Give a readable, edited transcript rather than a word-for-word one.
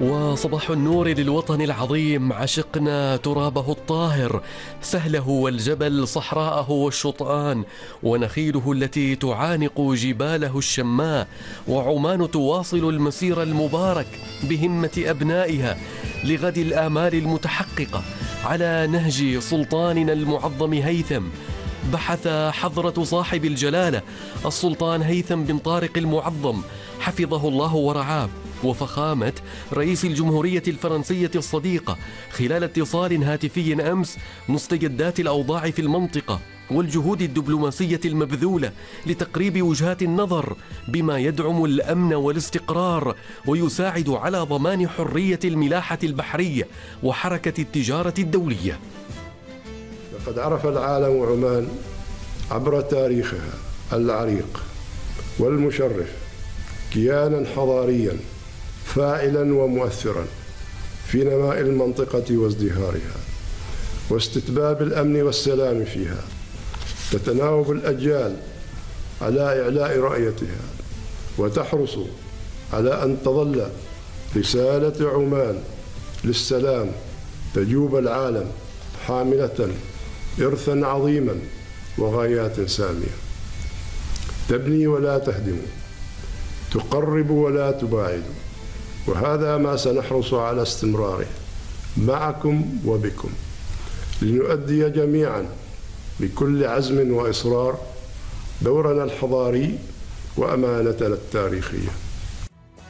وصباح النور للوطن العظيم، عشقنا ترابه الطاهر، سهله والجبل، صحراءه والشطآن، ونخيله التي تعانق جباله الشماء، وعمان تواصل المسير المبارك بهمة أبنائها لغد الآمال المتحققة على نهج سلطاننا المعظم هيثم. بحث حضرة صاحب الجلالة السلطان هيثم بن طارق المعظم حفظه الله ورعاه وفخامة رئيس الجمهورية الفرنسية الصديقة خلال اتصال هاتفي أمس مستجدات الأوضاع في المنطقة والجهود الدبلوماسية المبذولة لتقريب وجهات النظر بما يدعم الأمن والاستقرار ويساعد على ضمان حرية الملاحة البحرية وحركة التجارة الدولية. لقد عرف العالم عمان عبر تاريخها العريق والمشرف كيانا حضاريا فاعلا ومؤثرا في نماء المنطقة وازدهارها واستتباب الأمن والسلام فيها، تتناوب الأجيال على إعلاء رؤيتها وتحرص على أن تظل رسالة عمان للسلام تجوب العالم حاملة إرثا عظيما وغايات سامية، تبني ولا تهدم، تقرب ولا تباعد، وهذا ما سنحرص على استمراره معكم وبكم لنؤدي جميعا بكل عزم وإصرار دورنا الحضاري وأمانتنا التاريخية.